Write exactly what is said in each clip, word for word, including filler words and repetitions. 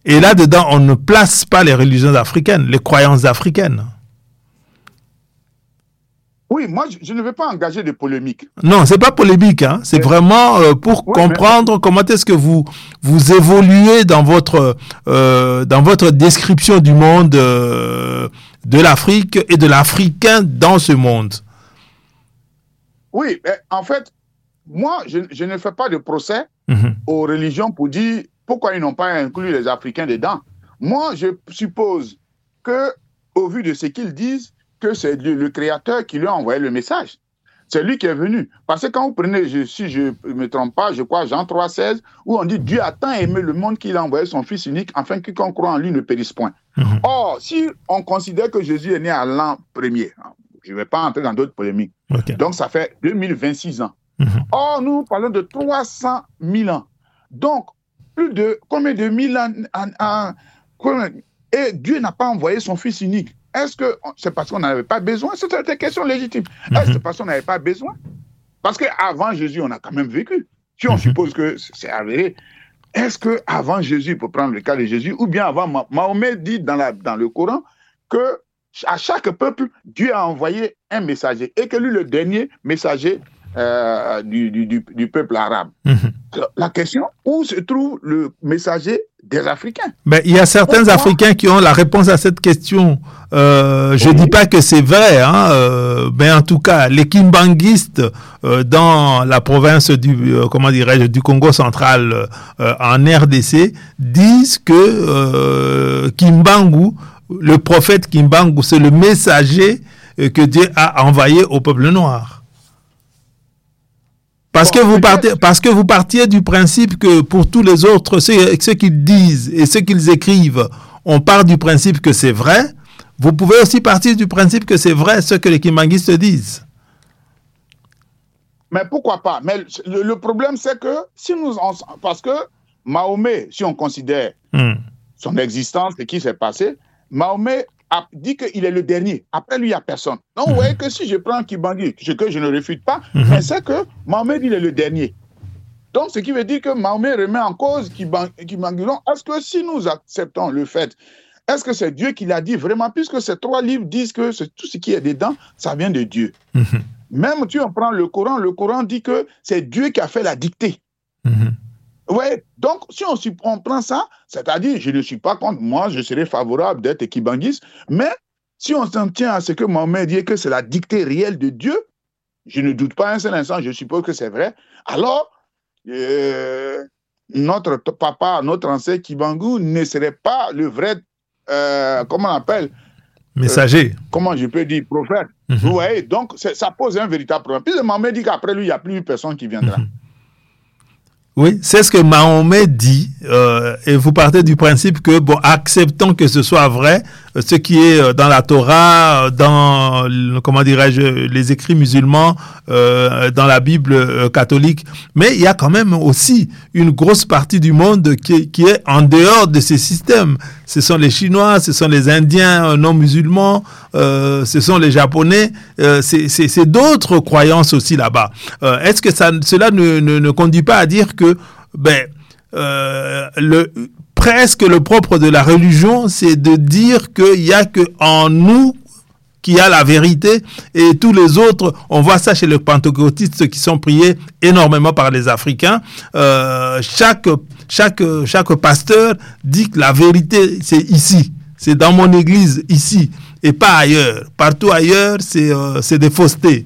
Et là-dedans, on ne place pas les religions africaines, les croyances africaines. Oui, moi, je, je ne vais pas engager de polémique. Non, c'est pas polémique, hein. C'est mais, vraiment euh, pour oui, comprendre mais... comment est-ce que vous vous évoluez dans votre euh, dans votre description du monde euh, de l'Afrique et de l'Africain dans ce monde. Oui, mais en fait, moi, je, je ne fais pas de procès mm-hmm. aux religions pour dire pourquoi ils n'ont pas inclus les Africains dedans. Moi, je suppose que, au vu de ce qu'ils disent, que c'est le, le Créateur qui lui a envoyé le message. C'est lui qui est venu. Parce que quand vous prenez, je, si je ne me trompe pas, je crois Jean trois seize, où on dit « Dieu a tant aimé le monde qu'il a envoyé son Fils unique, afin que quiconque croit en lui ne périsse point. Mm-hmm. » Or, si on considère que Jésus est né à l'an premier, je ne vais pas entrer dans d'autres polémiques, okay. Donc ça fait deux mille vingt-six ans. Mm-hmm. Or, nous parlons de trois cent mille ans. Donc, plus de combien de mille ans en, en, en, et Dieu n'a pas envoyé son Fils unique. Est-ce que c'est parce qu'on n'avait pas besoin? C'est une question légitime. Mm-hmm. Est-ce que c'est parce qu'on n'avait pas besoin? Parce qu'avant Jésus, on a quand même vécu. Si on mm-hmm. suppose que c'est avéré, est-ce qu'avant Jésus, pour prendre le cas de Jésus, ou bien avant Mahomet dit dans, la, dans le Coran que à chaque peuple, Dieu a envoyé un messager et que lui, le dernier messager euh, du, du, du, du peuple arabe. Mm-hmm. Alors, la question, où se trouve le messager des Africains? Ben, il y a certains Pourquoi? Africains qui ont la réponse à cette question. Euh, je ne oui. dis pas que c'est vrai, hein, euh, mais en tout cas, les kimbanguistes euh, dans la province du, euh, comment dirais-je, du Congo central euh, en R D C disent que euh, Kimbangu, le prophète Kimbangu, c'est le messager euh, que Dieu a envoyé au peuple noir. Parce, bon, que vous partez, parce que vous partiez du principe que pour tous les autres, ceux, ceux qu'ils disent et ceux qu'ils écrivent, on part du principe que c'est vrai. Vous pouvez aussi partir du principe que c'est vrai ce que les kimbanguistes disent. Mais pourquoi pas? Mais le, le problème, c'est que si nous... On, parce que Mahomet, si on considère mm. son existence et ce qui s'est passé, Mahomet a dit qu'il est le dernier. Après lui, il n'y a personne. Donc, mm-hmm. vous voyez que si je prends Kimbangu, ce que je ne refute pas, mm-hmm. mais c'est que Mahomet dit qu'il est le dernier. Donc, ce qui veut dire que Mahomet remet en cause Kimbangu. Donc, est-ce que si nous acceptons le fait, est-ce que c'est Dieu qui l'a dit vraiment, puisque ces trois livres disent que tout ce qui est dedans, ça vient de Dieu. Mm-hmm. Même tu en prends le Coran, le Coran dit que c'est Dieu qui a fait la dictée. Mm-hmm. Ouais, donc si on, on prend ça, c'est-à-dire, je ne suis pas contre, moi, je serais favorable d'être kimbanguiste, mais si on s'en tient à ce que Mahomet dit que c'est la dictée réelle de Dieu, je ne doute pas un seul instant, je suppose que c'est vrai, alors euh, notre papa, notre ancêtre Kimbangu ne serait pas le vrai, euh, comment on appelle messager. Euh, comment je peux dire prophète. Mm-hmm. Vous voyez, donc ça pose un véritable problème. Puis Mahomet dit qu'après lui, il n'y a plus personne qui viendra. Mm-hmm. Oui, c'est ce que Mahomet dit, euh, et vous partez du principe que, bon, acceptons que ce soit vrai, ce qui est dans la Torah, dans, comment dirais-je, les écrits musulmans, euh, dans la Bible euh, catholique, mais il y a quand même aussi une grosse partie du monde qui, qui est en dehors de ces systèmes. Ce sont les Chinois, ce sont les Indiens non musulmans, euh, ce sont les Japonais, euh, c'est, c'est, c'est d'autres croyances aussi là-bas. Euh, est-ce que ça, cela ne, ne, ne conduit pas à dire que, ben, euh, le, presque le propre de la religion, c'est de dire qu'il n'y a qu'en nous qu'il y a la vérité et tous les autres, on voit ça chez les pentecôtistes qui sont priés énormément par les Africains, euh, chaque, chaque, chaque pasteur dit que la vérité c'est ici, c'est dans mon église ici et pas ailleurs. Partout ailleurs, c'est, euh, c'est des faussetés.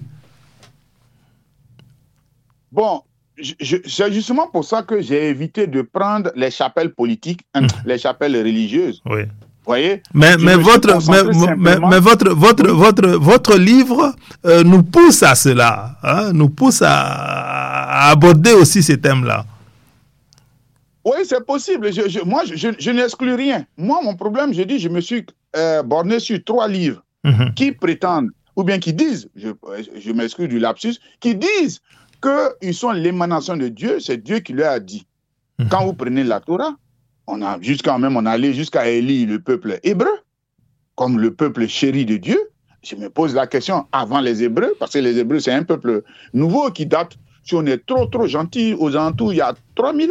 Bon, Je, je, c'est justement pour ça que j'ai évité de prendre les chapelles politiques, hein, mmh. les chapelles religieuses. Oui. Vous voyez? Mais, mais, votre, mais, mais, mais votre, votre, oui. votre, votre livre euh, nous pousse à cela, hein, nous pousse à, à aborder aussi ces thèmes-là. Oui, c'est possible. Je, je, moi, je, je n'exclus rien. Moi, mon problème, je dis, je me suis euh, borné sur trois livres mmh. qui prétendent, ou bien qui disent, je, je m'excuse du lapsus, qui disent qu'ils sont l'émanation de Dieu, c'est Dieu qui leur a dit. Mmh. Quand vous prenez la Torah, on a jusqu'à même on allait jusqu'à Élie, le peuple hébreu, comme le peuple chéri de Dieu. Je me pose la question avant les Hébreux, parce que les Hébreux, c'est un peuple nouveau qui date, si on est trop, trop gentil, aux alentours, il y a trois mille ans.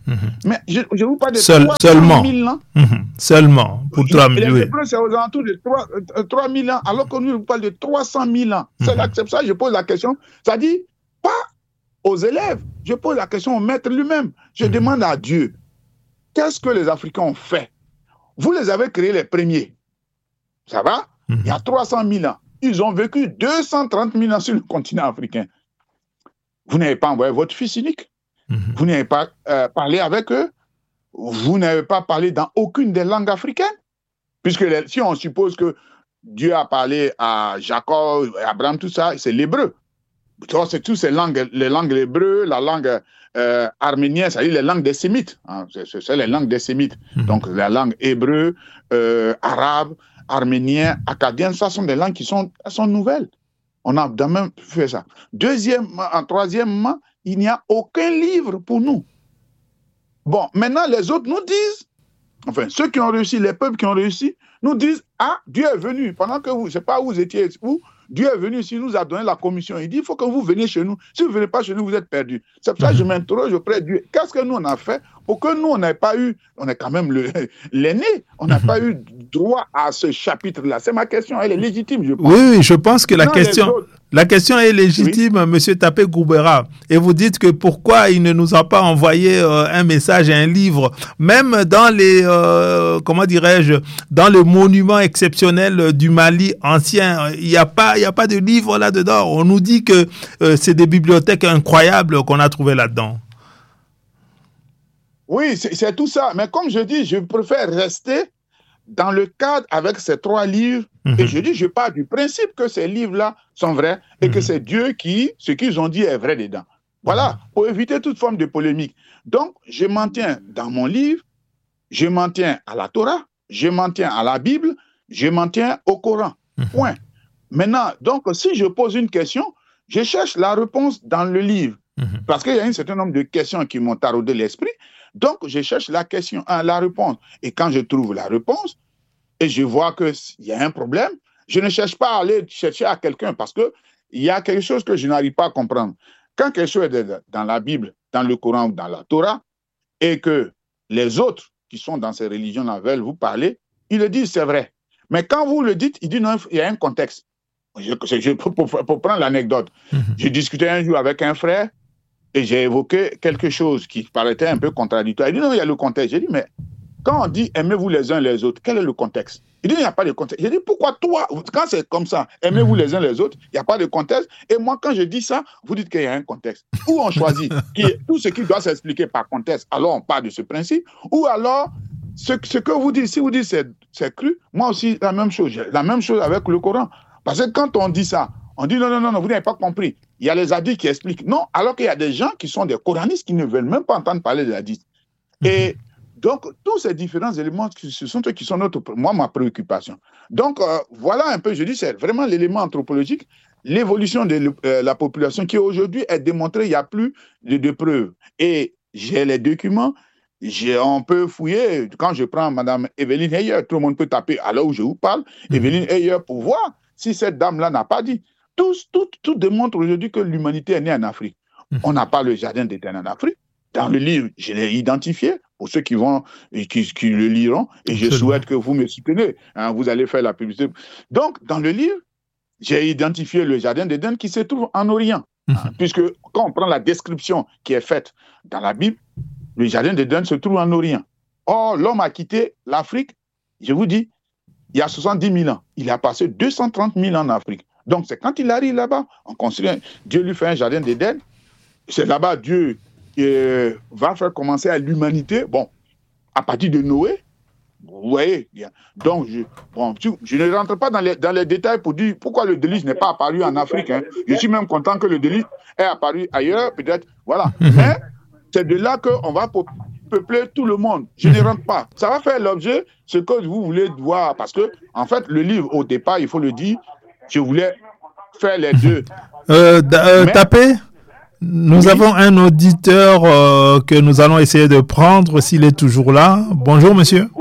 Mm-hmm. Mais je, je vous parle de Seul, trois seulement. mille ans. Mm-hmm. Seulement, pour trois mille, oui. Les Hébreux, c'est aux alentours de trois mille ans, alors que nous, on parle de trois cent mille ans. Mm-hmm. C'est là que c'est ça, je pose la question. Ça dit, pas aux élèves, je pose la question au maître lui-même. Je mm-hmm. demande à Dieu, qu'est-ce que les Africains ont fait? Vous les avez créés les premiers. Ça va? Mm-hmm. Il y a trois cent mille ans. Ils ont vécu deux cent trente mille ans sur le continent africain. Vous n'avez pas envoyé votre fils unique. Mm-hmm. Vous n'avez pas euh, parlé avec eux. Vous n'avez pas parlé dans aucune des langues africaines. Puisque les, si on suppose que Dieu a parlé à Jacob, à Abraham, tout ça, c'est l'hébreu. C'est toutes ces langues, les langues hébreues, la langue euh, arménienne, c'est-à-dire les langues des Sémites. Hein, c'est, c'est les langues des Sémites. Mm-hmm. Donc, la langue hébreu, euh, arabe, arménien, akkadien, ça sont des langues qui sont, sont nouvelles. On a quand même fait ça. Deuxièmement, en troisièmement, il n'y a aucun livre pour nous. Bon, maintenant, les autres nous disent, enfin, ceux qui ont réussi, les peuples qui ont réussi, nous disent, ah, Dieu est venu. Pendant que vous, je ne sais pas où vous étiez, où, Dieu est venu ici, nous a donné la commission. Il dit, il faut que vous veniez chez nous. Si vous ne venez pas chez nous, vous êtes perdus. C'est pour ça que je m'interroge auprès de Dieu. Qu'est-ce que nous, on a fait pour que nous, on n'ait pas eu, on est quand même le, l'aîné, on n'a pas eu droit à ce chapitre-là. C'est ma question, elle est légitime, je pense. Oui, oui, je pense que la non, question... La question est légitime, oui. Monsieur Tapé Gourbera. Et vous dites que pourquoi il ne nous a pas envoyé euh, un message, un livre, même dans les, euh, comment dirais-je, dans le monument exceptionnel du Mali ancien, il n'y a pas, il n'y a pas de livre là-dedans. On nous dit que euh, c'est des bibliothèques incroyables qu'on a trouvées là-dedans. Oui, c'est, c'est tout ça. Mais comme je dis, je préfère rester dans le cadre avec ces trois livres. Mm-hmm. Et je dis, je pars du principe que ces livres-là sont vrais et mm-hmm. que c'est Dieu qui, ce qu'ils ont dit est vrai dedans. Voilà, mm-hmm. pour éviter toute forme de polémique. Donc, je m'en tiens dans mon livre, je m'en tiens à la Torah, je m'en tiens à la Bible, je m'en tiens au Coran. Mm-hmm. Point. Maintenant, donc, si je pose une question, je cherche la réponse dans le livre. Mm-hmm. Parce qu'il y a un certain nombre de questions qui m'ont taraudé l'esprit. Donc, je cherche la question, hein, la réponse. Et quand je trouve la réponse, et je vois qu'il y a un problème, je ne cherche pas à aller chercher à quelqu'un parce qu'il y a quelque chose que je n'arrive pas à comprendre. Quand quelque chose est dans la Bible, dans le Coran ou dans la Torah, et que les autres qui sont dans ces religions-là veulent vous parler, ils le disent, c'est vrai. Mais quand vous le dites, ils disent non, il y a un contexte. Je, je, pour, pour, pour prendre l'anecdote, mm-hmm. j'ai discuté un jour avec un frère, et j'ai évoqué quelque chose qui paraissait un peu contradictoire. Il dit non, il y a le contexte. J'ai dit, mais quand on dit aimez-vous les uns les autres, quel est le contexte? Il dit il n'y a pas de contexte. J'ai dit pourquoi toi, quand c'est comme ça, aimez-vous les uns les autres, il n'y a pas de contexte. Et moi, quand je dis ça, vous dites qu'il y a un contexte. Ou on choisit qui est, tout ce qui doit s'expliquer par contexte, alors on part de ce principe. Ou alors, ce, ce que vous dites, si vous dites c'est, c'est cru, moi aussi, la même chose. La même chose avec le Coran. Parce que quand on dit ça, on dit non, non, non, non, vous n'avez pas compris. Il y a les hadiths qui expliquent. Non, alors qu'il y a des gens qui sont des coranistes qui ne veulent même pas entendre parler des hadiths. Et donc, tous ces différents éléments, ce sont eux qui sont notre, moi, ma préoccupation. Donc, euh, voilà un peu, je dis, c'est vraiment l'élément anthropologique, l'évolution de euh, la population qui aujourd'hui est démontrée, il n'y a plus de, de preuves. Et j'ai les documents, j'ai, on peut fouiller. Quand je prends Mme Evelyne Heyer, tout le monde peut taper à l'heure où je vous parle, mmh. Evelyne Heyer, pour voir si cette dame-là n'a pas dit. Tout, tout, tout démontre aujourd'hui que l'humanité est née en Afrique. Mmh. On n'a pas le jardin d'Éden en Afrique. Dans le livre, je l'ai identifié pour ceux qui vont et qui, qui le liront. Et je souhaite que vous me soutenez. Hein, vous allez faire la publicité. Donc, dans le livre, j'ai identifié le jardin d'Éden qui se trouve en Orient. Mmh. Hein, puisque quand on prend la description qui est faite dans la Bible, le jardin d'Éden se trouve en Orient. Or, l'homme a quitté l'Afrique, je vous dis, il y a soixante-dix mille ans. Il a passé deux cent trente mille ans en Afrique. Donc, c'est quand il arrive là-bas, on considère, Dieu lui fait un jardin d'Éden. C'est là-bas, Dieu euh, va faire commencer à l'humanité. Bon, à partir de Noé, vous voyez. Donc, je, bon, je ne rentre pas dans les, dans les détails pour dire pourquoi le déluge n'est pas apparu en Afrique. Hein. Je suis même content que le déluge est apparu ailleurs, peut-être. Voilà. Mais c'est de là qu'on va peupler tout le monde. Je ne rentre pas. Ça va faire l'objet, ce que vous voulez voir. Parce que, en fait, le livre, au départ, il faut le dire, je voulais faire les deux. Euh, euh, Mais... Tapé, nous oui. avons un auditeur euh, que nous allons essayer de prendre s'il est toujours là. Bonjour, monsieur.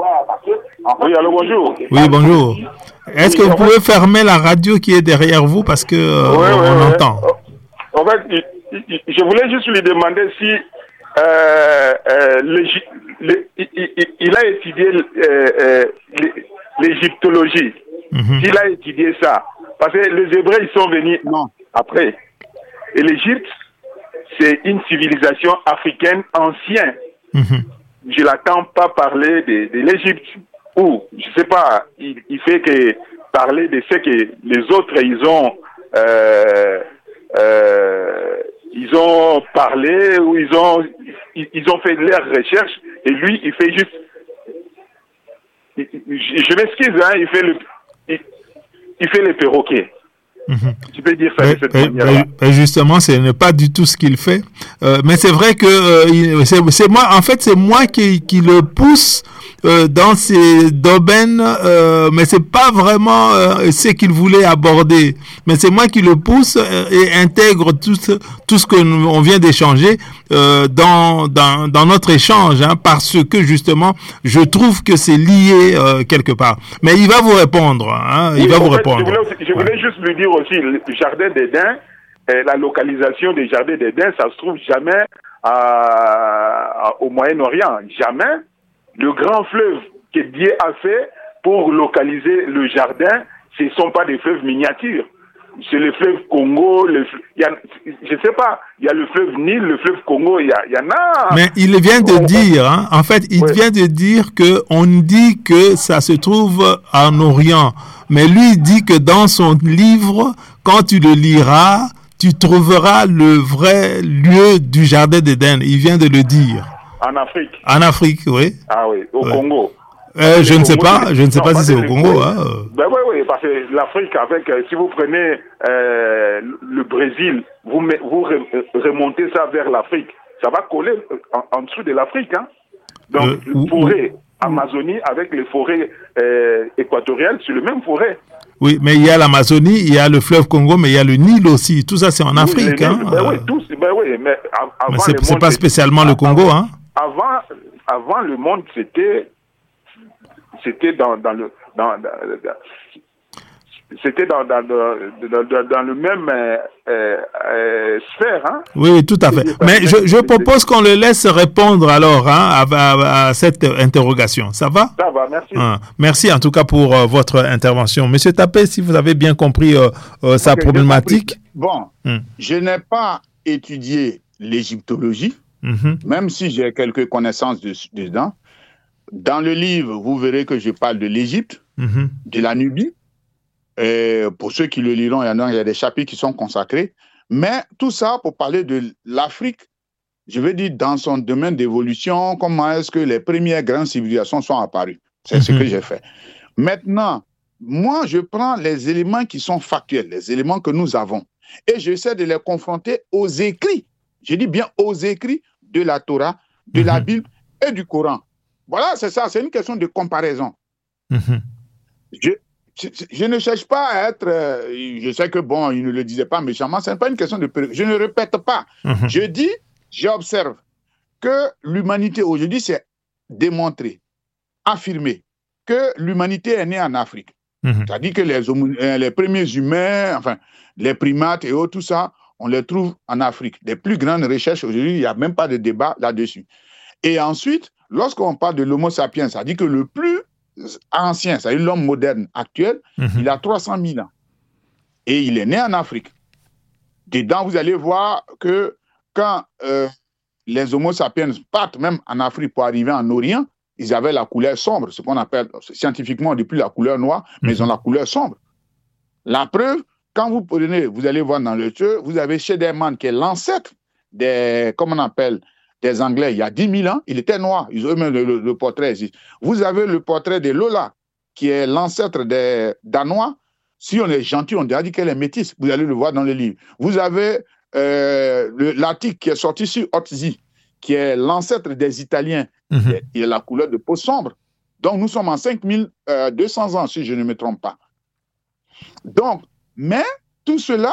Oui, allô, bonjour. Oui, bonjour. Est-ce oui, que vous pouvez fait... fermer la radio qui est derrière vous parce que euh, oui, on oui, entend. En fait, je voulais juste lui demander si euh, euh, il, il, il a étudié euh, euh, l'égyptologie. Mm-hmm. Il a étudié ça. Parce que les Hébreux, ils sont venus non. après. Et l'Égypte, c'est une civilisation africaine ancienne. Mm-hmm. Je n'attends pas parler de, de l'Égypte. Ou, je ne sais pas, il, il fait que parler de ce que les autres, ils ont... Euh, euh, ils ont parlé ou ils ont ils, ils ont fait leurs recherches et lui il fait juste il, je m'excuse hein, il fait le il, il fait les perroquets. Mm-hmm. Tu peux dire ça mais, de cette mais, manière-là. Mais justement, ce n'est pas du tout ce qu'il fait. Euh, mais c'est vrai que euh, c'est, c'est moi, en fait, c'est moi qui, qui le pousse euh, dans ces domaines, euh, mais c'est pas vraiment euh, ce qu'il voulait aborder. Mais c'est moi qui le pousse euh, et intègre tout ce, tout ce que nous, on vient d'échanger euh, dans, dans, dans notre échange, hein, parce que justement, je trouve que c'est lié euh, quelque part. Mais il va vous répondre. Hein, il oui, va vous fait, répondre. Je voulais, aussi, je voulais ouais. juste lui dire aussi, le jardin d'Éden, euh, la localisation des jardins d'Éden, ça se trouve jamais à, à, au Moyen-Orient. Jamais. Le grand fleuve que Dieu a fait pour localiser le jardin, ce ne sont pas des fleuves miniatures. C'est le fleuve Congo, le fleuve, il y a, je ne sais pas, il y a le fleuve Nil, le fleuve Congo, il y, a, il y en a. Mais il vient de dire, hein, en fait, il ouais. vient de dire qu'on dit que ça se trouve en Orient. Mais lui dit que dans son livre, quand tu le liras, tu trouveras le vrai lieu du jardin d'Éden. Il vient de le dire. En Afrique. En Afrique, oui. Ah oui, au ouais. Congo. Euh, je ne sais pas, je ne sais non, pas si c'est au Congo. Hein. Ben oui, oui, parce que l'Afrique, avec, euh, si vous prenez euh, le Brésil, vous, met, vous remontez ça vers l'Afrique, ça va coller en, en dessous de l'Afrique. Hein. Donc, euh, le forêt Amazonie avec les forêts euh, équatoriales, c'est le même forêt. Oui, mais il y a l'Amazonie, il y a le fleuve Congo, mais il y a le Nil aussi. Tout ça, c'est en oui, Afrique. Hein. Ben oui, tous, ben oui, mais avant mais c'est, le c'est monde, pas spécialement avant, le Congo, hein. Avant, avant le monde, c'était, c'était dans, dans le, dans, dans, c'était dans, dans, dans, dans, dans le même euh, euh, sphère. Hein. Oui, oui, tout à fait. Mais je, je propose qu'on le laisse répondre alors hein, à, à, à cette interrogation. Ça va? Ça va, merci. Ah, merci en tout cas pour euh, votre intervention. Monsieur Tapé, si vous avez bien compris euh, euh, sa okay, problématique. Bon, hmm. je n'ai pas étudié l'égyptologie, mm-hmm. même si j'ai quelques connaissances de, dedans. Dans le livre, vous verrez que je parle de l'Égypte, mm-hmm. de la Nubie. Et pour ceux qui le liront, il y en a, il y a des chapitres qui sont consacrés. Mais tout ça pour parler de l'Afrique, je veux dire, dans son domaine d'évolution, comment est-ce que les premières grandes civilisations sont apparues. C'est mm-hmm. ce que j'ai fait. Maintenant, moi, je prends les éléments qui sont factuels, les éléments que nous avons, et j'essaie de les confronter aux écrits. Je dis bien aux écrits de la Torah, de mm-hmm. la Bible et du Coran. Voilà, c'est ça, c'est une question de comparaison. Mm-hmm. Je, je, je ne cherche pas à être... Euh, je sais que, bon, il ne le disait pas méchamment, ce n'est pas une question de... Je ne répète pas. Mm-hmm. Je dis, j'observe que l'humanité aujourd'hui, c'est démontré, affirmé, que l'humanité est née en Afrique. Mm-hmm. C'est-à-dire que les, les premiers humains, enfin, les primates et autres, tout ça, on les trouve en Afrique. Les plus grandes recherches aujourd'hui, il n'y a même pas de débat là-dessus. Et ensuite, lorsqu'on parle de l'homo sapiens, ça dit que le plus ancien, c'est-à-dire l'homme moderne actuel, mm-hmm. il a trois cent mille ans. Et il est né en Afrique. Dedans, vous allez voir que quand euh, les homo sapiens partent même en Afrique pour arriver en Orient, ils avaient la couleur sombre, ce qu'on appelle scientifiquement depuis la couleur noire, mais mm-hmm. ils ont la couleur sombre. La preuve, quand vous prenez, vous allez voir dans le jeu, vous avez Shederman qui est l'ancêtre des, comment on appelle, des Anglais, il y a dix mille ans, il était noir. Ils ont même le, le, le portrait ici. Vous avez le portrait de Lola, qui est l'ancêtre des Danois. Si on est gentil, on dit qu'elle est métisse. Vous allez le voir dans le livre. Vous avez euh, le Latique qui est sorti sur Otzi, qui est l'ancêtre des Italiens. Mm-hmm. Il a la couleur de peau sombre. Donc, nous sommes en cinq mille deux cents ans, si je ne me trompe pas. Donc, mais tout cela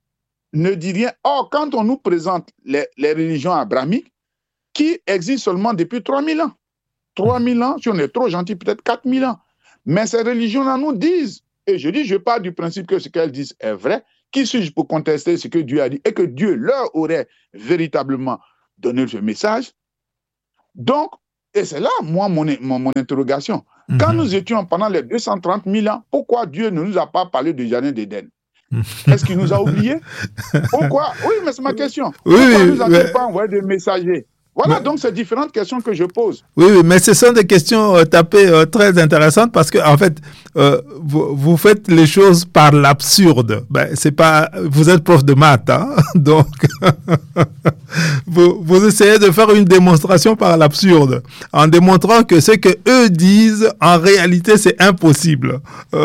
ne dit rien. Or, quand on nous présente les, les religions abrahamiques, qui existent seulement depuis trois mille ans. trois mille ans, si on est trop gentil, peut-être quatre mille ans. Mais ces religions-là nous disent, et je dis, je pars du principe que ce qu'elles disent est vrai, qui suis-je pour contester ce que Dieu a dit, et que Dieu leur aurait véritablement donner ce message. Donc, et c'est là, moi, mon, mon, mon interrogation. Mm-hmm. Quand nous étions pendant les deux cent trente mille ans, pourquoi Dieu ne nous a pas parlé du jardin d'Éden? Est-ce qu'il nous a oubliés? Pourquoi? Oui, mais c'est ma question. Oui, pourquoi oui, nous a-t-il mais... pas envoyé des messagers? Voilà, mais... donc c'est différentes questions que je pose. Oui, oui, mais ce sont des questions euh, tapées euh, très intéressantes parce que, en fait, euh, vous, vous faites les choses par l'absurde. Ben, c'est pas, vous êtes prof de maths, hein, donc vous, vous essayez de faire une démonstration par l'absurde en démontrant que ce que eux disent, en réalité, c'est impossible.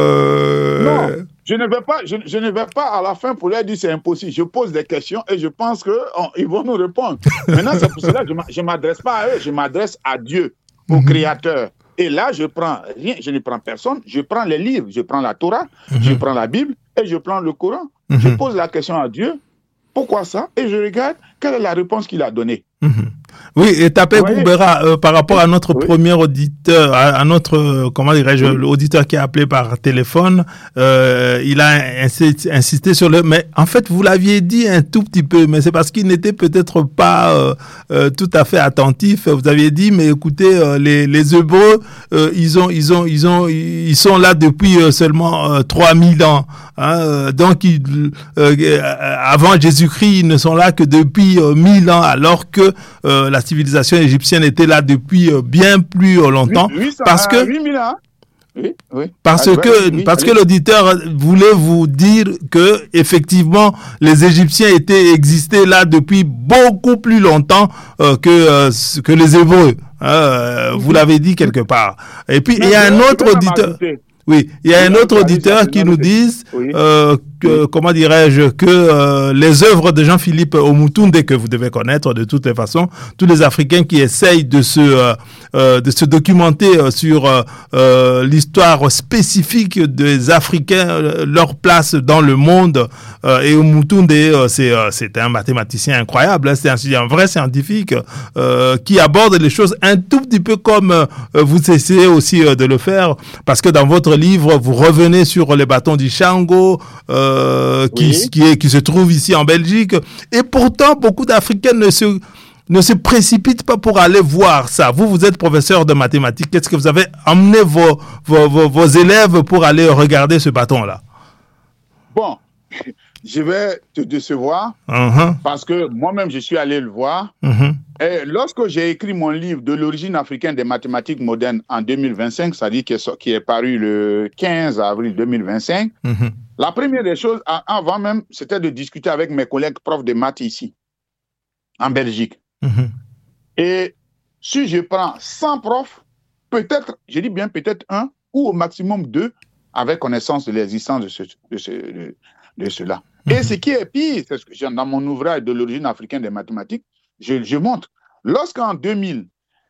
Euh... Non. Je ne vais pas, je, je ne vais pas à la fin pour leur dire c'est impossible. Je pose des questions et je pense qu'ils vont nous répondre. Maintenant, c'est pour cela que je ne m'adresse pas à eux, je m'adresse à Dieu, au mm-hmm. Créateur. Et là, je prends rien, je ne prends personne, je prends les livres, je prends la Torah, mm-hmm. je prends la Bible et je prends le Coran. Mm-hmm. Je pose la question à Dieu, pourquoi ça? Et je regarde quelle est la réponse qu'il a donnée. Mm-hmm. Oui, et Tapé Bourbera, euh, par rapport à notre oui. premier auditeur, à, à notre, euh, comment dirais-je, oui. l'auditeur qui a appelé par téléphone, euh, il a insisté, insisté sur le... Mais en fait, vous l'aviez dit un tout petit peu, mais c'est parce qu'il n'était peut-être pas euh, euh, tout à fait attentif. Vous aviez dit, mais écoutez, euh, les, les Hébreux, euh, ils, ont, ils, ont, ils, ont, ils sont là depuis euh, seulement euh, trois mille ans. Hein, donc, ils, euh, avant Jésus-Christ, ils ne sont là que depuis euh, mille ans, alors que euh, la civilisation égyptienne était là depuis euh, bien plus euh, longtemps. Oui, oui, ça, parce que huit mille ans. Oui, oui. Parce ah, que, oui, parce oui. que l'auditeur voulait vous dire que, effectivement, les Égyptiens étaient, existaient là depuis beaucoup plus longtemps euh, que, euh, que les Hébreux. Euh, vous l'avez dit quelque part. Et puis, il y a un autre auditeur. Oui, il y a un autre auditeur qui nous dit, euh, que, comment dirais-je, que euh, les œuvres de Jean-Philippe Omutunde, que vous devez connaître de toutes les façons, tous les Africains qui essayent de se, euh, euh, de se documenter euh, sur euh, euh, l'histoire spécifique des Africains, euh, leur place dans le monde, euh, et Omutunde, euh, c'est, euh, c'est un mathématicien incroyable, hein, c'est un, un vrai scientifique euh, qui aborde les choses un tout petit peu comme euh, vous essayez aussi euh, de le faire, parce que dans votre livre, vous revenez sur les bâtons d'Ishango, euh, qui, oui. qui, est, qui se trouve ici en Belgique. Et pourtant, beaucoup d'Africains ne se, ne se précipitent pas pour aller voir ça. Vous, vous êtes professeur de mathématiques. Qu'est-ce que vous avez emmené vos, vos, vos, vos élèves pour aller regarder ce bâton-là? Bon, je vais te décevoir uh-huh. parce que moi-même, je suis allé le voir. Uh-huh. Et lorsque j'ai écrit mon livre de l'origine africaine des mathématiques modernes en deux mille vingt-cinq, c'est-à-dire qui est, qui est paru le quinze avril deux mille vingt-cinq, uh-huh. la première des choses, avant même, c'était de discuter avec mes collègues profs de maths ici, en Belgique. Uh-huh. Et si je prends cent profs, peut-être, je dis bien peut-être un, ou au maximum deux, avec connaissance de l'existence de, ce, de, ce, de, de cela. Uh-huh. Et ce qui est pire, c'est ce que j'ai dans mon ouvrage de l'origine africaine des mathématiques, Je, je montre, lorsqu'en deux mille,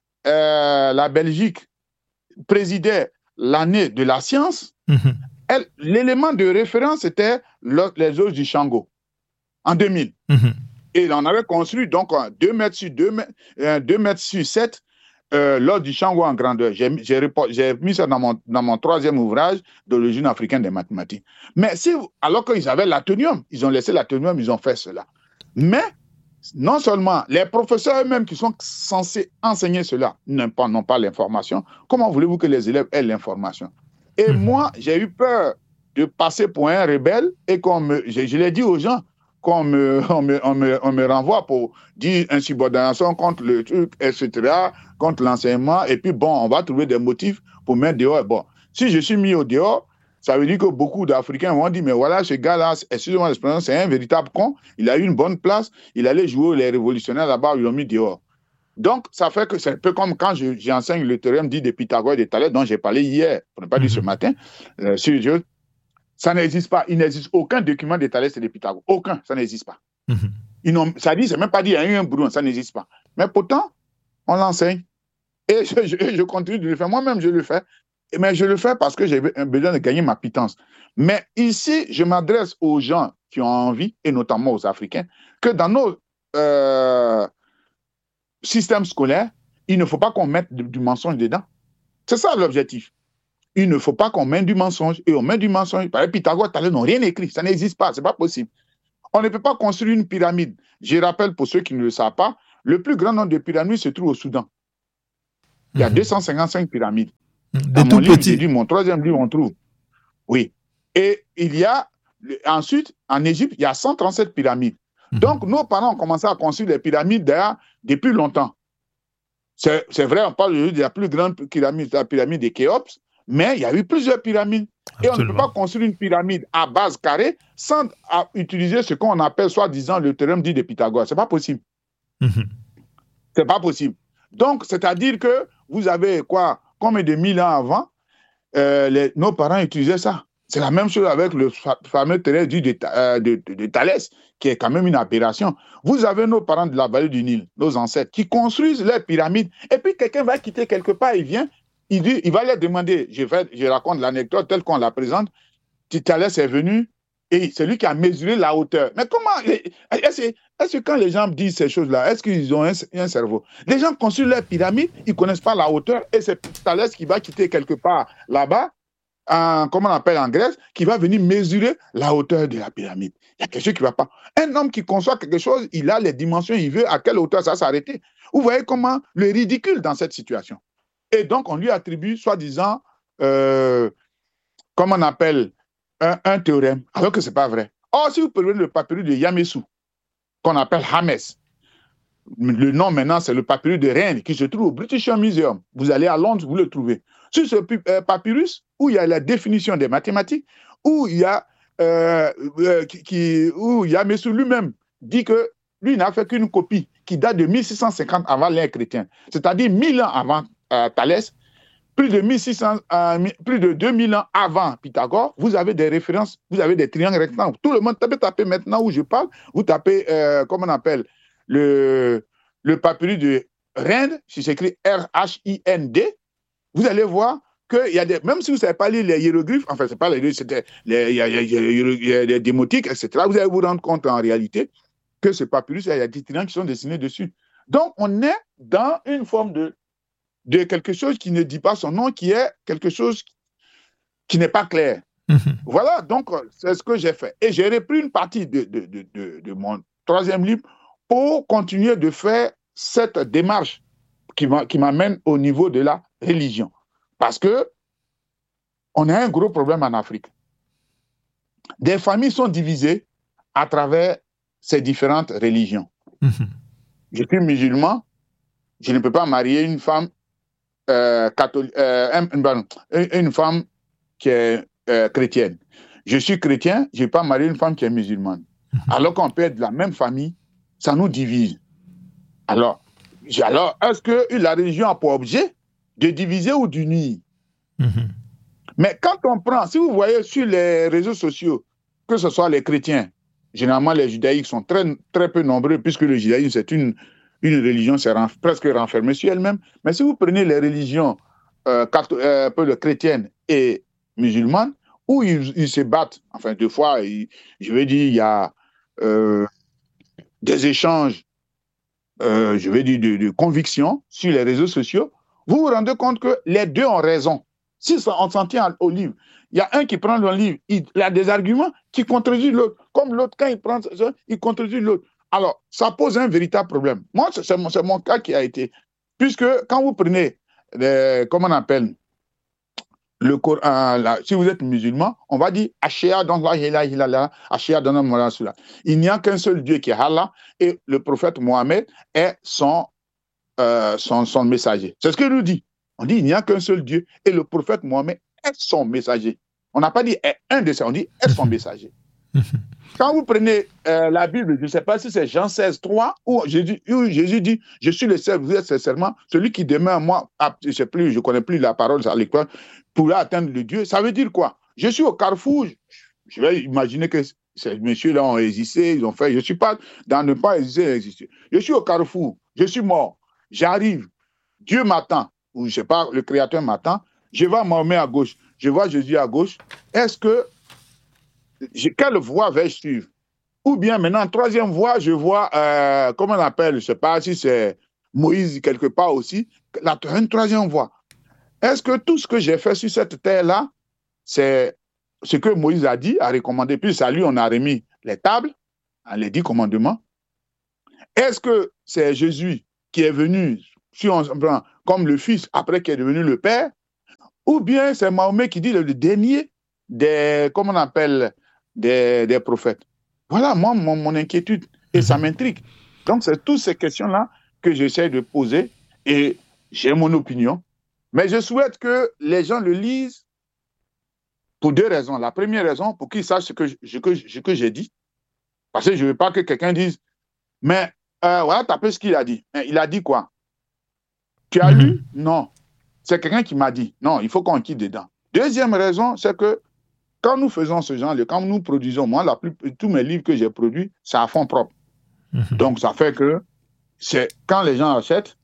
euh, la Belgique présidait l'année de la science, mm-hmm. elle, l'élément de référence était le, les os du Shango, en deux mille. Mm-hmm. Et on avait construit donc deux mètres sur deux mètres, euh, deux mètres sur sept, euh, l'os du Shango en grandeur. J'ai, j'ai, j'ai mis ça dans mon, dans mon troisième ouvrage de l'origine africaine des mathématiques. Mais si, alors qu'ils avaient l'athénium, ils ont laissé l'athénium, ils ont fait cela. Mais non seulement les professeurs eux-mêmes qui sont censés enseigner cela n'ont pas, n'ont pas l'information, comment voulez-vous que les élèves aient l'information? Et mmh. moi, j'ai eu peur de passer pour un rebelle et qu'on me, je, je l'ai dit aux gens, qu'on me, on me, on me, on me renvoie pour dire insubordination contre le truc, et cetera, contre l'enseignement, et puis bon, on va trouver des motifs pour mettre dehors. Bon, si je suis mis au dehors, ça veut dire que beaucoup d'Africains vont dire, mais voilà, ce gars-là, excusez-moi l'expression, c'est un véritable con. Il a eu une bonne place. Il allait jouer les révolutionnaires là-bas, ils l'ont mis dehors. Donc, ça fait que c'est un peu comme quand je, j'enseigne le théorème dit de Pythagore et de Thalès, dont j'ai parlé hier, pour ne pas dire ce matin, euh, sur Dieu. Ça n'existe pas. Il n'existe aucun document de Thalès et de Pythagore. Aucun. Ça n'existe pas. Mm-hmm. Ils n'ont, ça dit, c'est même pas dit, il y a eu un brouillon. Ça n'existe pas. Mais pourtant, on l'enseigne. Et je, je, je continue de le faire. Moi-même, je le fais. Mais je le fais parce que j'ai besoin de gagner ma pitance. Mais ici, je m'adresse aux gens qui ont envie, et notamment aux Africains, que dans nos euh, systèmes scolaires, il ne faut pas qu'on mette du mensonge dedans. C'est ça l'objectif. Il ne faut pas qu'on mette du mensonge. Et on met du mensonge. Par exemple, Pythagore, Thalès n'ont rien écrit. Ça n'existe pas. Ce n'est pas possible. On ne peut pas construire une pyramide. Je rappelle pour ceux qui ne le savent pas, le plus grand nombre de pyramides se trouve au Soudan. Il y a mmh. deux cent cinquante-cinq pyramides. Des tout livre, petits. Dit, mon troisième livre, on trouve. Oui. Et il y a, ensuite, en Égypte, il y a cent trente-sept pyramides. Mmh. Donc, nos parents ont commencé à construire les pyramides d'ailleurs depuis longtemps. C'est, c'est vrai, on parle de la plus grande pyramide, la pyramide de Khéops, mais il y a eu plusieurs pyramides. Absolument. Et on ne peut pas construire une pyramide à base carrée sans utiliser ce qu'on appelle soi-disant le théorème dit de Pythagore. Ce n'est pas possible. Mmh. Ce n'est pas possible. Donc, c'est-à-dire que vous avez quoi, combien de mille ans avant, euh, les, nos parents utilisaient ça. C'est la même chose avec le fameux théorème dit de, euh, de, de, de Thalès, qui est quand même une aberration. Vous avez nos parents de la vallée du Nil, nos ancêtres, qui construisent leurs pyramides, et puis quelqu'un va quitter quelque part, il vient, il, dit, il va leur demander, je, vais, je raconte l'anecdote telle qu'on la présente, Thalès est venu, et c'est lui qui a mesuré la hauteur. Mais comment, est-ce, est-ce que quand les gens disent ces choses-là, est-ce qu'ils ont un, un cerveau? Les gens construisent leurs pyramides, ils ne connaissent pas la hauteur, et c'est Thalès qui va quitter quelque part là-bas, en, comment on appelle en Grèce, qui va venir mesurer la hauteur de la pyramide. Il y a quelque chose qui ne va pas. Un homme qui conçoit quelque chose, il a les dimensions, il veut à quelle hauteur ça s'arrêter. Vous voyez comment le ridicule dans cette situation. Et donc, on lui attribue, soi-disant, euh, comment on appelle, un, un théorème, alors que ce n'est pas vrai. Or, si vous prenez le papyrus de Yamessou, qu'on appelle Hames, le nom maintenant, c'est le papyrus de Rennes, qui se trouve au British Museum. Vous allez à Londres, vous le trouvez. Sur ce papyrus, où il y a la définition des mathématiques, où il y a, euh, euh, qui, qui, où Yamessou lui-même dit que lui n'a fait qu'une copie qui date de mille six cent cinquante avant l'ère chrétienne, c'est-à-dire mille ans avant euh, Thalès, plus de, mille six cents, euh, plus de deux mille ans avant Pythagore. Vous avez des références, vous avez des triangles rectangles. Tout le monde tapez, tapez maintenant où je parle, vous tapez, euh, comment on appelle, le, le papyrus de Rennes, si c'est écrit R H I N D, vous allez voir que y a des, même si vous ne savez pas lire les hiéroglyphes, enfin, c'est pas les c'était les, il y a, il y a, il y a des démotiques, et cetera, vous allez vous rendre compte en réalité que ce papyrus, il y a des triangles qui sont dessinés dessus. Donc, on est dans une forme de, de quelque chose qui ne dit pas son nom, qui est quelque chose qui n'est pas clair. Mm-hmm. Voilà, donc, c'est ce que j'ai fait. Et j'ai repris une partie de, de, de, de, de mon troisième livre pour continuer de faire cette démarche qui m'amène au niveau de la religion. Parce que on a un gros problème en Afrique. Des familles sont divisées à travers ces différentes religions. Mm-hmm. Je suis musulman, je ne peux pas marier une femme euh, catholique, euh, une, une femme qui est euh, chrétienne. Je suis chrétien, je ne peux pas marier une femme qui est musulmane. Mm-hmm. Alors qu'on peut être de la même famille, ça nous divise. Alors, alors est-ce que la religion a pour objet de diviser ou d'unir? Mm-hmm. Mais quand on prend, si vous voyez sur les réseaux sociaux, que ce soit les chrétiens, généralement les judaïques sont très, très peu nombreux, puisque le judaïsme c'est une, une religion, c'est renf- presque renfermée sur elle-même. Mais si vous prenez les religions euh, euh, peu chrétiennes et musulmanes, où ils, ils se battent, enfin deux fois, ils, je veux dire, il y a euh, des échanges, euh, je veux dire, de, de convictions sur les réseaux sociaux, vous vous rendez compte que les deux ont raison. Si on s'en tient au livre, il y a un qui prend le livre, il, il a des arguments qui contredisent l'autre. Comme l'autre, quand il prend ça, il contredit l'autre. Alors, ça pose un véritable problème. Moi, c'est, c'est, mon, c'est mon cas qui a été. Puisque quand vous prenez, les, comment on appelle, le Coran, la, si vous êtes musulman, on va dire Ashia dans la ilaha illallah, Ashia dans la Mourasula. Il n'y a qu'un seul Dieu qui est Allah et le prophète Mohammed est son, euh, son, son messager. C'est ce que nous dit. On dit il n'y a qu'un seul Dieu et le prophète Mohammed est son messager. On n'a pas dit est un de ces, on dit est son messager. Quand vous prenez euh, la Bible, je ne sais pas si c'est Jean seize, trois, où Jésus, où Jésus dit je suis le seul, vous êtes sincèrement, celui qui demeure moi, je ne sais plus, je ne connais plus la parole à l'école, pourra atteindre le Dieu. Ça veut dire quoi? Je suis au carrefour, je, je vais imaginer que ces messieurs-là ont hésité, ils ont fait, je ne suis pas dans ne pas hésiter à exister. Je suis au carrefour, je suis mort, j'arrive, Dieu m'attend, ou je ne sais pas, le Créateur m'attend, je vois Mahomet à gauche, je vois Jésus à gauche, est-ce que, je, quelle voie vais-je suivre? Ou bien maintenant, troisième voie, je vois, euh, comment on appelle, je ne sais pas si c'est Moïse quelque part aussi, la, une troisième voie. Est-ce que tout ce que j'ai fait sur cette terre-là, c'est ce que Moïse a dit, a recommandé, puis à lui, on a remis les tables, les dix commandements. Est-ce que c'est Jésus qui est venu, si on prend comme le Fils, après qui est devenu le Père, ou bien c'est Mahomet qui dit le dernier des, comment on appelle, des, des prophètes? Voilà, moi, mon, mon inquiétude, et ça m'intrigue. Donc, c'est toutes ces questions-là que j'essaie de poser, et j'ai mon opinion, mais je souhaite que les gens le lisent pour deux raisons. La première raison, pour qu'ils sachent ce que, je, que, ce que j'ai dit, parce que je ne veux pas que quelqu'un dise, mais euh, voilà, t'as peu ce qu'il a dit. Mais il a dit quoi? Tu as lu? Mm-hmm. Non. C'est quelqu'un qui m'a dit. Non, il faut qu'on quitte dedans. Deuxième raison, c'est que quand nous faisons ce genre, quand nous produisons, moi, la plus, tous mes livres que j'ai produits, c'est à fond propre. Mm-hmm. Donc, ça fait que c'est quand les gens achètent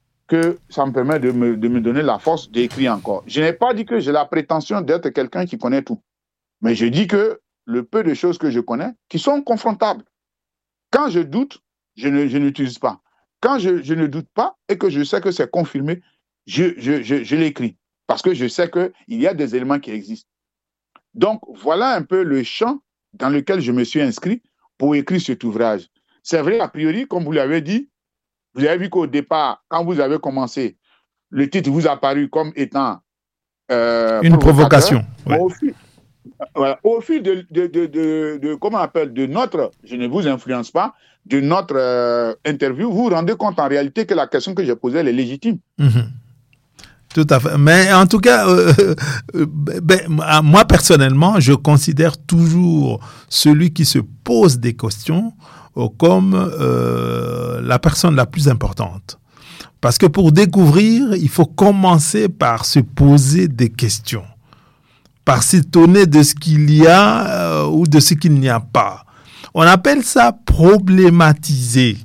que ça me permet de me, de me donner la force d'écrire encore. Je n'ai pas dit que j'ai la prétention d'être quelqu'un qui connaît tout. Mais je dis que le peu de choses que je connais, qui sont confrontables. Quand je doute, je, ne, je n'utilise pas. Quand je, je ne doute pas et que je sais que c'est confirmé, je, je, je, je l'écris. Parce que je sais qu'il y a des éléments qui existent. Donc, voilà un peu le champ dans lequel je me suis inscrit pour écrire cet ouvrage. C'est vrai, a priori, comme vous l'avez dit, vous avez vu qu'au départ, quand vous avez commencé, le titre vous a paru comme étant euh, une provocation. Ouais. Au fil, voilà, au fil de, de, de, de, de, comment on appelle, de notre, je ne vous influence pas, de notre euh, interview, vous vous rendez compte en réalité que la question que j'ai posée, elle est légitime. Mm-hmm. Tout à fait. Mais en tout cas, euh, euh, ben, moi personnellement, je considère toujours celui qui se pose des questions comme euh, la personne la plus importante. Parce que pour découvrir, il faut commencer par se poser des questions, par s'étonner de ce qu'il y a euh, ou de ce qu'il n'y a pas. On appelle ça problématiser.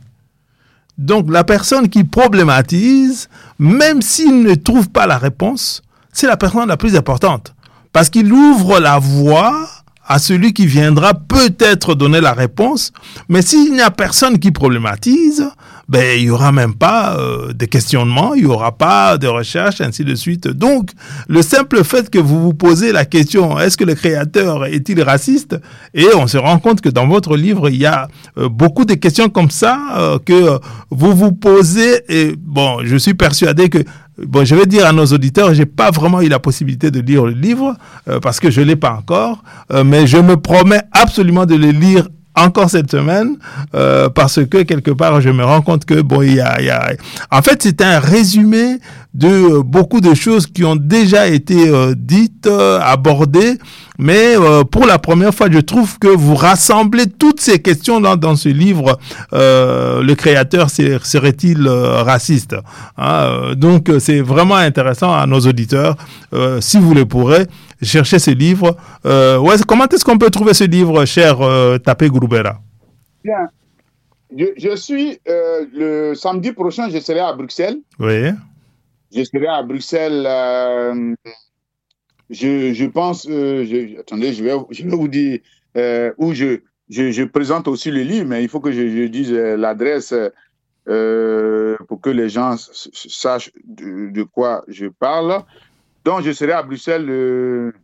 Donc la personne qui problématise, même s'il ne trouve pas la réponse, c'est la personne la plus importante. Parce qu'il ouvre la voie à celui qui viendra peut-être donner la réponse, mais s'il n'y a personne qui problématise, ben, il n'y aura même pas euh, de questionnement, il n'y aura pas de recherche, ainsi de suite. Donc, le simple fait que vous vous posez la question, est-ce que le créateur est-il raciste? Et on se rend compte que dans votre livre, il y a euh, beaucoup de questions comme ça euh, que vous vous posez. Et bon, je suis persuadé que Bon, je vais dire à nos auditeurs, j'ai pas vraiment eu la possibilité de lire le livre euh, parce que je l'ai pas encore, euh, mais je me promets absolument de le lire encore cette semaine euh, parce que quelque part je me rends compte que bon il y a, il y a... en fait c'est un résumé de euh, beaucoup de choses qui ont déjà été euh, dites, euh, abordées, mais euh, pour la première fois je trouve que vous rassemblez toutes ces questions là dans ce livre. Euh, le créateur serait-il euh, raciste, hein? Donc c'est vraiment intéressant à nos auditeurs, euh, si vous le pourrez chercher ce livre. Euh, ouais, comment est-ce qu'on peut trouver ce livre, cher euh, Tapé Gouroumbéra? Bien. Je, je suis, euh, le samedi prochain, je serai à Bruxelles. Oui. Je serai à Bruxelles, euh, je, je pense, euh, je, attendez, je vais, je vais vous dire euh, où je, je, je présente aussi le livre, mais il faut que je, je dise l'adresse euh, pour que les gens sachent de, de quoi je parle. Donc, je serai à Bruxelles le,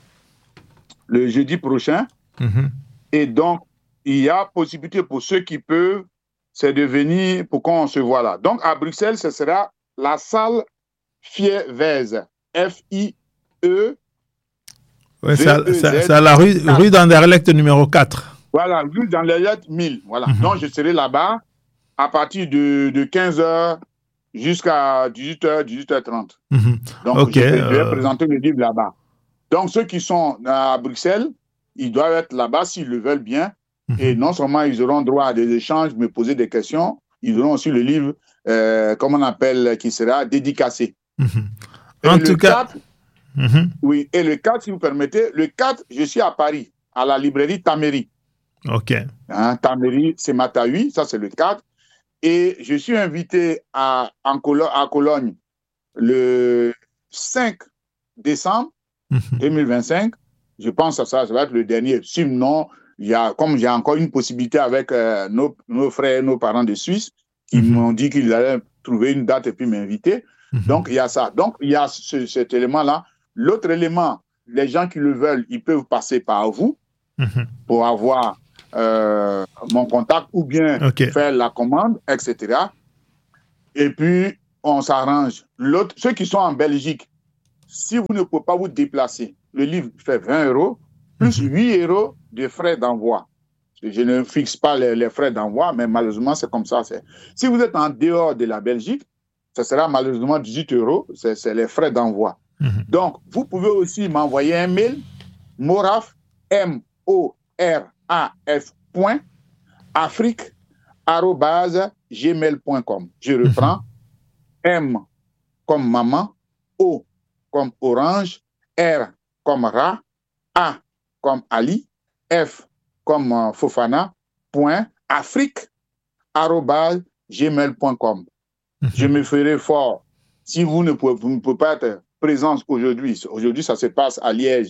le jeudi prochain. Mm-hmm. Et donc, il y a possibilité pour ceux qui peuvent, c'est de venir pour qu'on se voit là. Donc, à Bruxelles, ce sera la salle Fievez. F I E Oui, c'est à la rue, rue d'Anderlecht numéro quatre. Voilà, rue d'Anderlecht mille. Voilà. Mm-hmm. Donc, je serai là-bas à partir de, de quinze heures jusqu'à dix-huit heures, dix-huit heures trente. Mm-hmm. Donc, okay, je, je vais euh... présenter le livre là-bas. Donc, ceux qui sont à Bruxelles, ils doivent être là-bas s'ils le veulent bien. Mm-hmm. Et non seulement ils auront droit à des échanges, me poser des questions, ils auront aussi le livre, euh, comme on appelle, qui sera dédicacé. Mm-hmm. En tout cas... quatre, mm-hmm. Oui, et le quatre, si vous permettez, le quatre, je suis à Paris, à la librairie Tamery. OK. Hein, Tamery, c'est Matahui, ça c'est le quatre. Et je suis invité à, en Colo- à Cologne le cinq décembre mm-hmm. deux mille vingt-cinq. Je pense que ça, ça va être le dernier. Sinon, il y a, comme j'ai encore une possibilité avec euh, nos, nos frères, nos parents de Suisse, qui mm-hmm. m'ont dit qu'ils allaient trouver une date et puis m'inviter. Mm-hmm. Donc, il y a ça. Donc, il y a ce, cet élément-là. L'autre élément, les gens qui le veulent, ils peuvent passer par vous mm-hmm. pour avoir euh, mon contact ou bien okay. faire la commande, et cetera. Et puis, on s'arrange. L'autre, ceux qui sont en Belgique, si vous ne pouvez pas vous déplacer, le livre fait vingt euros, plus mm-hmm. huit euros de frais d'envoi. Je ne fixe pas les, les frais d'envoi, mais malheureusement, c'est comme ça. C'est... Si vous êtes en dehors de la Belgique, ça sera malheureusement dix-huit euros, c'est, c'est les frais d'envoi. Mm-hmm. Donc, vous pouvez aussi m'envoyer un mail, moraf, M O R A F, point, afrique, arobase, gmail point com. Je reprends. Mm-hmm. M comme maman, O comme orange, R comme rat, A comme Ali, F comme uh, Fofana, point, afrique, arobase, gmail point com. Mm-hmm. Je me ferai fort. Si vous ne pouvez, vous ne pouvez pas être présent aujourd'hui, aujourd'hui ça se passe à Liège,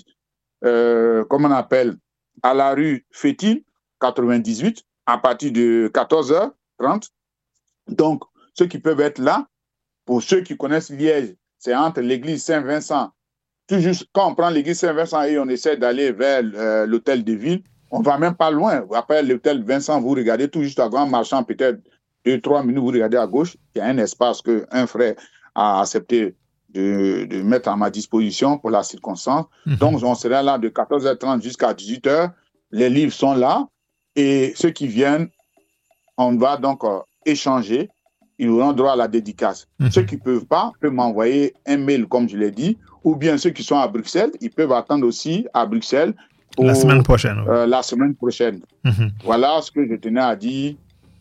euh, comment on appelle, à la rue Fétine, quatre-vingt-dix-huit, à partir de quatorze heures trente. Donc, ceux qui peuvent être là, pour ceux qui connaissent Liège, c'est entre l'église Saint-Vincent. Tout juste quand on prend l'église Saint-Vincent et on essaie d'aller vers euh, l'hôtel de ville, on ne va même pas loin. Après l'hôtel Vincent, vous regardez tout juste avant, marchant peut-être deux, trois minutes, vous regardez à gauche, il y a un espace qu'un frère a accepté de, de mettre à ma disposition pour la circonstance. Mm-hmm. Donc, on sera là de quatorze heures trente jusqu'à dix-huit heures. Les livres sont là et ceux qui viennent, on va donc euh, échanger. Ils auront droit à la dédicace. Mmh. Ceux qui ne peuvent pas peuvent m'envoyer un mail, comme je l'ai dit, ou bien ceux qui sont à Bruxelles, ils peuvent attendre aussi à Bruxelles pour, la semaine prochaine. Oui. Euh, la semaine prochaine. Mmh. Voilà ce que je tenais à dire.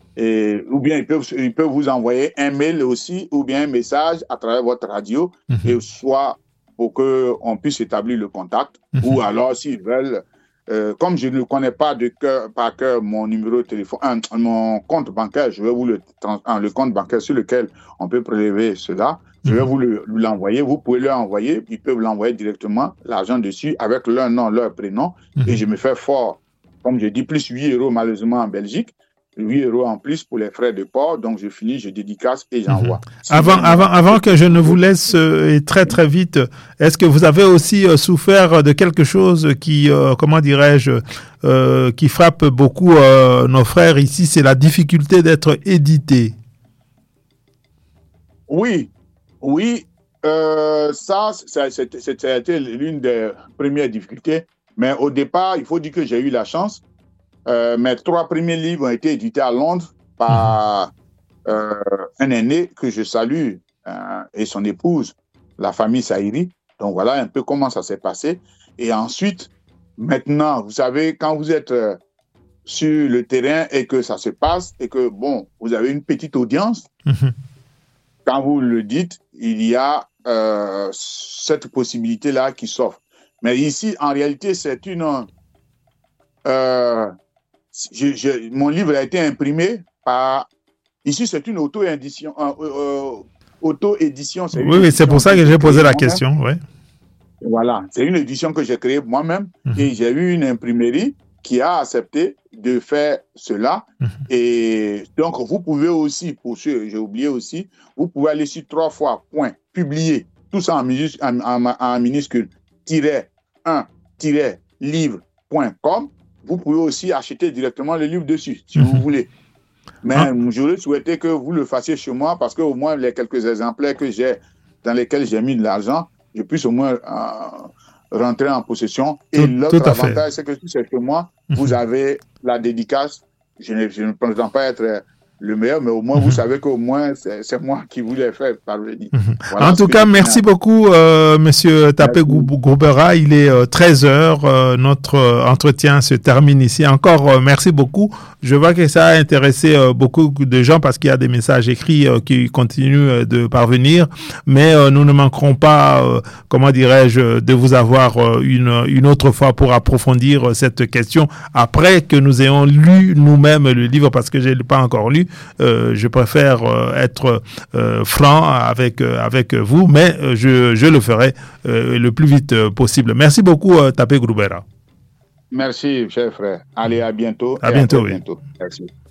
Et, ou bien ils peuvent, ils peuvent vous envoyer un mail aussi, ou bien un message à travers votre radio, mmh. et soit pour qu'on puisse établir le contact, mmh. ou alors s'ils veulent. Euh, comme je ne connais pas de cœur, par cœur mon numéro de téléphone, euh, mon compte bancaire, je vais vous le, euh, le compte bancaire sur lequel on peut prélever cela, je vais vous le, l'envoyer. Vous pouvez leur envoyer, ils peuvent l'envoyer directement, l'argent dessus, avec leur nom, leur prénom, mm-hmm. et je me fais fort. Comme je dis, plus huit euros malheureusement en Belgique, huit euros en plus pour les frais de port, donc je finis, je dédicace et j'envoie. Mmh. Avant, avant, avant que je ne vous laisse, euh, et très très vite, est-ce que vous avez aussi euh, souffert de quelque chose qui, euh, comment dirais-je, euh, qui frappe beaucoup euh, nos frères ici, c'est la difficulté d'être édité? Oui, oui, euh, ça, ça, c'était, c'était l'une des premières difficultés, mais au départ, il faut dire que j'ai eu la chance. Euh, mes trois premiers livres ont été édités à Londres par euh, un aîné que je salue euh, et son épouse, la famille Saïri. Donc voilà un peu comment ça s'est passé. Et ensuite, maintenant, vous savez, quand vous êtes euh, sur le terrain et que ça se passe et que, bon, vous avez une petite audience, mm-hmm. quand vous le dites, il y a euh, cette possibilité-là qui s'offre. Mais ici, en réalité, c'est une... Euh, Je, je, mon livre a été imprimé par... Ici, c'est une auto-édition. Euh, euh, auto-édition c'est oui, oui, c'est pour ça que j'ai posé la question. Ouais. Voilà, c'est une édition que j'ai créée moi-même. Mm-hmm. Et j'ai eu une imprimerie qui a accepté de faire cela. Mm-hmm. Et donc, vous pouvez aussi, pour ceux, j'ai oublié aussi, vous pouvez aller sur trois fois, point, publier, tout ça en, minus, en, en, en minuscule, tiret un, tiret livre point com. Vous pouvez aussi acheter directement le livre dessus, si mmh. vous voulez. Mais ah. j'aurais souhaité que vous le fassiez chez moi, parce qu'au moins, les quelques exemplaires que j'ai, dans lesquels j'ai mis de l'argent, je puisse au moins euh, rentrer en possession. Et tout, l'autre tout avantage, c'est que si c'est chez moi, mmh. vous avez la dédicace. Je ne, je ne prétends pas être le meilleur, mais au moins, mmh. vous savez qu'au moins, c'est, c'est moi qui vous l'ai fait parvenir. Mmh. Voilà en tout cas, merci beaucoup, euh, Monsieur Tapé Grubera. Il est euh, treize heures. Euh, notre euh, entretien se termine ici. Encore, euh, merci beaucoup. Je vois que ça a intéressé euh, beaucoup de gens parce qu'il y a des messages écrits euh, qui continuent euh, de parvenir. Mais euh, nous ne manquerons pas, euh, comment dirais-je, de vous avoir euh, une, une autre fois pour approfondir euh, cette question après que nous ayons lu nous-mêmes le livre, parce que je ne l'ai pas encore lu. Euh, je préfère euh, être euh, franc avec, euh, avec vous, mais euh, je, je le ferai euh, le plus vite euh, possible. Merci beaucoup, euh, Tapé Grubera. Merci, cher frère. Allez, à bientôt. À bientôt, à bientôt. Oui. Merci.